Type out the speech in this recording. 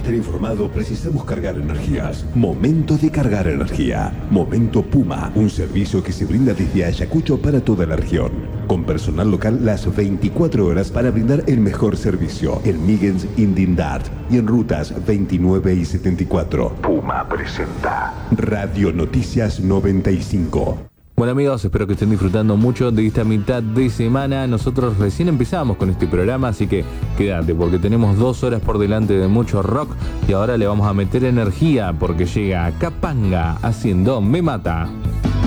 estar informado, precisamos cargar energías. Momento de cargar energía. Momento Puma, un servicio que se brinda desde Ayacucho para toda la región. Con personal local las 24 horas para brindar el mejor servicio. En Migens, Indindart y en rutas 29 y 74. Puma presenta Radio Noticias 95. Bueno amigos, espero que estén disfrutando mucho de esta mitad de semana. Nosotros recién empezamos con este programa, así que quédate porque tenemos 2 horas por delante de mucho rock y ahora le vamos a meter energía porque llega Capanga haciendo Me Mata.